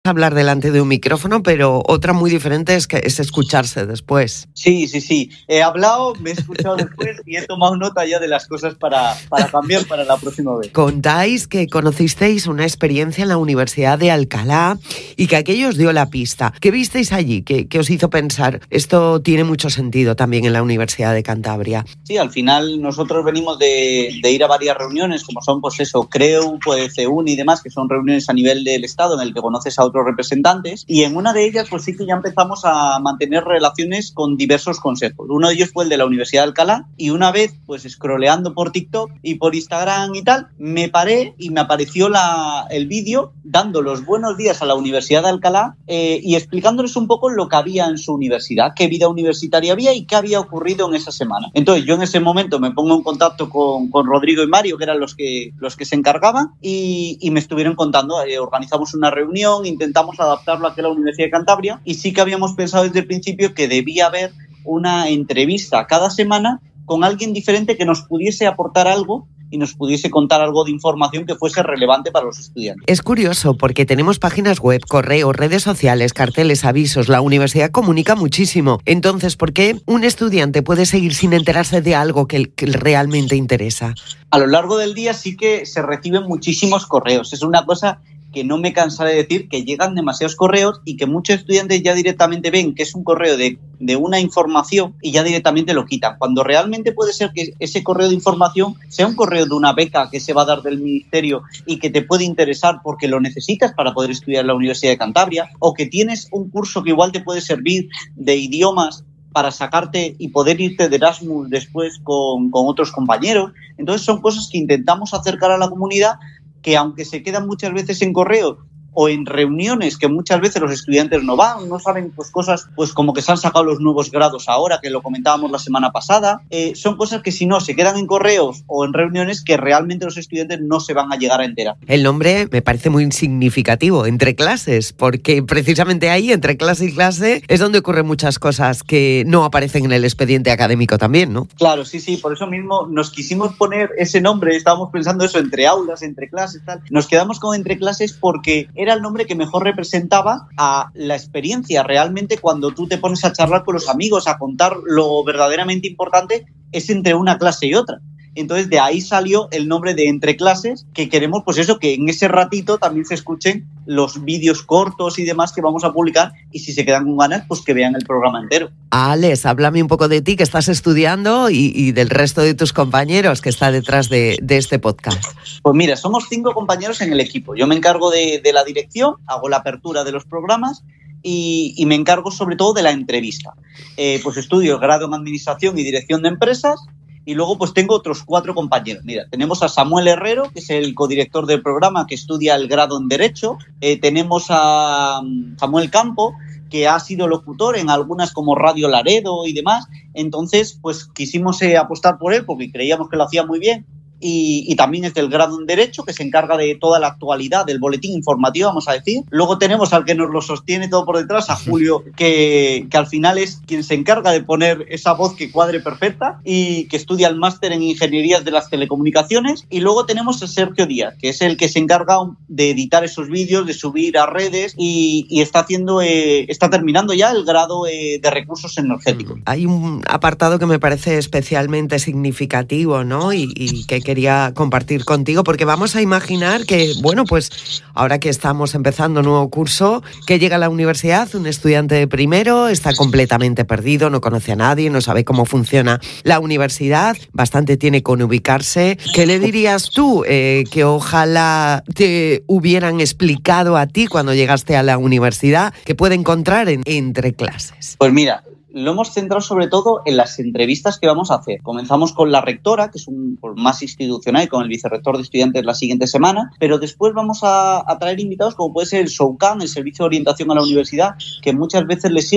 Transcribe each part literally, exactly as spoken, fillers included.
hablar delante de un micrófono, pero otra muy diferente es que es escucharse después. Sí, sí, sí. He hablado, me he escuchado después y he tomado nota ya de las cosas para, para cambiar para la próxima vez. Contáis que conocisteis una experiencia en la Universidad de Alcalá y que aquello os dio la pista. ¿Qué visteis allí? ¿Qué, qué os hizo pensar? Esto tiene mucho sentido también en la Universidad de Cantabria. Sí, al final nosotros venimos de, de ir a varias reuniones, como son, pues eso, CREU, pues C U N y demás, que son reuniones a nivel del Estado en el que conoces a otros representantes, y en una de ellas pues sí que ya empezamos a mantener relaciones con diversos consejos. Uno de ellos fue el de la Universidad de Alcalá, y una vez pues scrolleando por TikTok y por Instagram y tal, me paré y me apareció la, el vídeo dando los buenos días a la Universidad de Alcalá eh, y explicándoles un poco lo que había en su universidad, qué vida universitaria había y qué había ocurrido en esa semana. Entonces yo en ese momento me pongo en contacto con, con Rodrigo y Mario, que eran los que, los que se encargaban, y, y me estuvieron contando, eh, organizamos una reunión, intentamos adaptarlo aquí a la Universidad de Cantabria, y sí que habíamos pensado desde el principio que debía haber una entrevista cada semana con alguien diferente que nos pudiese aportar algo y nos pudiese contar algo de información que fuese relevante para los estudiantes. Es curioso porque tenemos páginas web, correos, redes sociales, carteles, avisos. La universidad comunica muchísimo. Entonces, ¿por qué un estudiante puede seguir sin enterarse de algo que, que realmente interesa? A lo largo del día sí que se reciben muchísimos correos. Es una cosa que no me cansaré de decir, que llegan demasiados correos y que muchos estudiantes ya directamente ven que es un correo de, de una información y ya directamente lo quitan, cuando realmente puede ser que ese correo de información sea un correo de una beca que se va a dar del ministerio y que te puede interesar porque lo necesitas para poder estudiar en la Universidad de Cantabria, o que tienes un curso que igual te puede servir de idiomas para sacarte y poder irte de Erasmus después con, con otros compañeros. Entonces son cosas que intentamos acercar a la comunidad, que aunque se quedan muchas veces en correo o en reuniones que muchas veces los estudiantes no van, no saben pues cosas pues como que se han sacado los nuevos grados ahora, que lo comentábamos la semana pasada, eh, son cosas que si no se quedan en correos o en reuniones que realmente los estudiantes no se van a llegar a enterar. El nombre me parece muy significativo, Entre Clases, porque precisamente ahí, entre clase y clase, es donde ocurren muchas cosas que no aparecen en el expediente académico también, ¿no? Claro, sí, sí, por eso mismo nos quisimos poner ese nombre, estábamos pensando eso, entre aulas, entre clases, tal. Nos quedamos con Entre Clases porque era el nombre que mejor representaba a la experiencia realmente cuando tú te pones a charlar con los amigos, a contar lo verdaderamente importante, es entre una clase y otra. Entonces de ahí salió el nombre de Entre Clases, que queremos pues eso, que en ese ratito también se escuchen los vídeos cortos y demás que vamos a publicar, y si se quedan con ganas, pues que vean el programa entero. Alex, háblame un poco de ti, que estás estudiando, y, y del resto de tus compañeros que está detrás de, de este podcast. Pues mira, somos cinco compañeros en el equipo. Yo me encargo de, de la dirección, hago la apertura de los programas y, y me encargo sobre todo de la entrevista. Eh, pues estudio el grado en Administración y Dirección de Empresas. Y luego pues tengo otros cuatro compañeros. Mira, tenemos a Samuel Herrero, que es el codirector del programa, que estudia el grado en Derecho. Eh, tenemos a Samuel Campo, que ha sido locutor en algunas como Radio Laredo y demás. Entonces, pues quisimos eh, apostar por él porque creíamos que lo hacía muy bien. Y, y también es del grado en Derecho, que se encarga de toda la actualidad del boletín informativo, vamos a decir. Luego tenemos al que nos lo sostiene todo por detrás, a Julio, que, que al final es quien se encarga de poner esa voz que cuadre perfecta y que estudia el máster en Ingenierías de las Telecomunicaciones. Y luego tenemos a Sergio Díaz, que es el que se encarga de editar esos vídeos, de subir a redes y, y está haciendo, eh, está terminando ya el grado eh, de Recursos Energéticos. Hay un apartado que me parece especialmente significativo, ¿no? Y, y que quería compartir contigo, porque vamos a imaginar que, bueno, pues ahora que estamos empezando un nuevo curso, que llega a la universidad un estudiante de primero, está completamente perdido, no conoce a nadie, no sabe cómo funciona la universidad, bastante tiene con ubicarse. ¿Qué le dirías tú eh, que ojalá te hubieran explicado a ti cuando llegaste a la universidad, que puede encontrar en Entre Clases? Pues mira, lo hemos centrado sobre todo en las entrevistas que vamos a hacer. Comenzamos con la rectora, que es un pues, más institucional, y con el vicerrector de estudiantes la siguiente semana, pero después vamos a, a traer invitados como puede ser el SOUCAN, el Servicio de Orientación a la Universidad, que muchas veces les sirve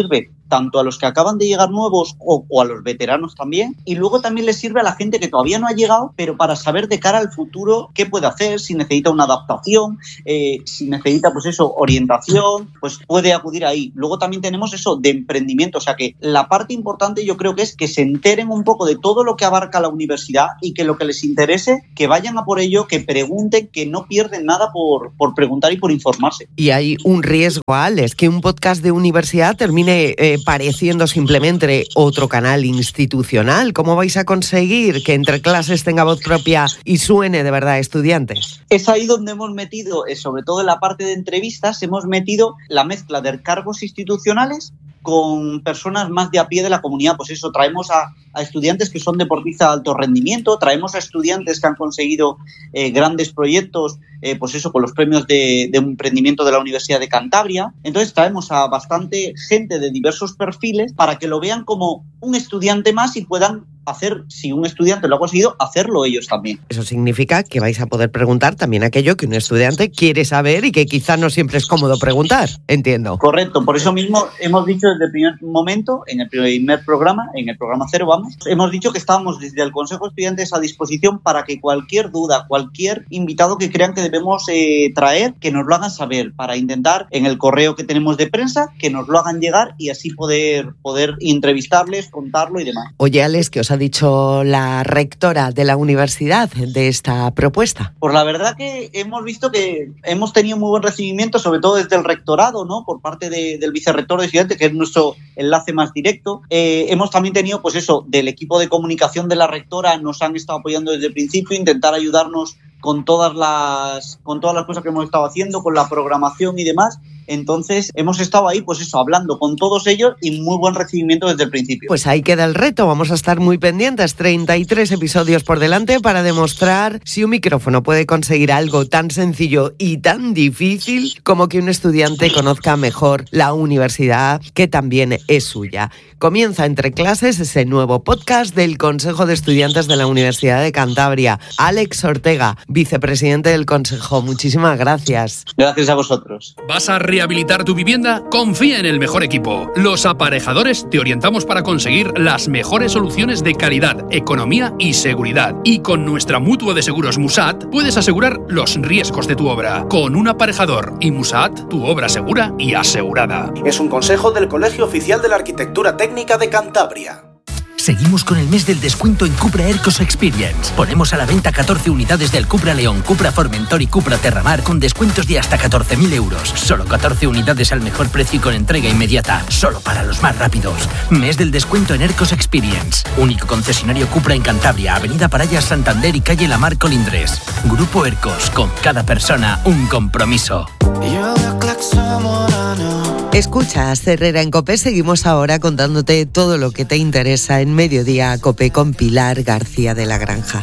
tanto a los que acaban de llegar nuevos o, o a los veteranos también, y luego también les sirve a la gente que todavía no ha llegado, pero para saber de cara al futuro qué puede hacer, si necesita una adaptación, eh, si necesita pues eso, orientación, pues puede acudir ahí. Luego también tenemos eso de emprendimiento, o sea que la parte importante yo creo que es que se enteren un poco de todo lo que abarca la universidad y que lo que les interese, que vayan a por ello, que pregunten, que no pierden nada por, por preguntar y por informarse. Y hay un riesgo, Alex, que un podcast de universidad termine eh, pareciendo simplemente otro canal institucional. ¿Cómo vais a conseguir que entre clases tenga voz propia y suene de verdad a estudiantes? Es ahí donde hemos metido, eh, sobre todo en la parte de entrevistas, hemos metido la mezcla de cargos institucionales con personas más de a pie de la comunidad. Pues eso, traemos a, a estudiantes que son deportistas de alto rendimiento, traemos a estudiantes que han conseguido eh, grandes proyectos, eh, pues eso, con los premios de, de emprendimiento de la Universidad de Cantabria. Entonces traemos a bastante gente de diversos perfiles para que lo vean como un estudiante más y puedan hacer, si un estudiante lo ha conseguido, hacerlo ellos también. Eso significa que vais a poder preguntar también aquello que un estudiante quiere saber y que quizá no siempre es cómodo preguntar, entiendo. Correcto, por eso mismo hemos dicho desde el primer momento, en el primer programa, en el programa cero, vamos, hemos dicho que estábamos desde el Consejo de Estudiantes a disposición para que cualquier duda, cualquier invitado que crean que debemos eh, traer, que nos lo hagan saber, para intentar en el correo que tenemos de prensa, que nos lo hagan llegar y así poder, poder entrevistarles, contarlo y demás. Oye, Alex, ¿qué os ha dicho la rectora de la universidad de esta propuesta? Pues la verdad que hemos visto que hemos tenido muy buen recibimiento, sobre todo desde el rectorado, ¿no? Por parte de, del vicerrector de estudiantes, que es nuestro enlace más directo. Eh, hemos también tenido, pues eso, del equipo de comunicación de la rectora, nos han estado apoyando desde el principio, intentar ayudarnos con todas las, con todas las cosas que hemos estado haciendo, con la programación y demás. Entonces hemos estado ahí, pues eso, hablando con todos ellos y muy buen recibimiento desde el principio. Pues ahí queda el reto, vamos a estar muy pendientes, treinta y tres episodios por delante para demostrar si un micrófono puede conseguir algo tan sencillo y tan difícil como que un estudiante conozca mejor la universidad, que también es suya. Comienza Entre Clases, ese nuevo podcast del Consejo de Estudiantes de la Universidad de Cantabria. Alex Ortega, vicepresidente del Consejo, muchísimas gracias. Gracias a vosotros. ¿Vas a rehabilitar tu vivienda? Confía en el mejor equipo. Los Aparejadores te orientamos para conseguir las mejores soluciones de calidad, economía y seguridad. Y con nuestra mutua de seguros Musat puedes asegurar los riesgos de tu obra. Con un aparejador y Musat, tu obra segura y asegurada. Es un consejo del Colegio Oficial de la Arquitectura Técnica de Cantabria. Seguimos con el mes del descuento en Cupra Aircos Experience. Ponemos a la venta catorce unidades del Cupra León, Cupra Formentor y Cupra Terramar con descuentos de hasta catorce mil euros. Solo catorce unidades al mejor precio y con entrega inmediata. Solo para los más rápidos. Mes del descuento en Aircos Experience. Único concesionario Cupra en Cantabria, Avenida Parayas Santander y calle Lamar Colindres. Grupo Aircos, con cada persona un compromiso. Escuchas Herrera en COPE, seguimos ahora contándote todo lo que te interesa en Mediodía COPE con Pilar García de la Granja.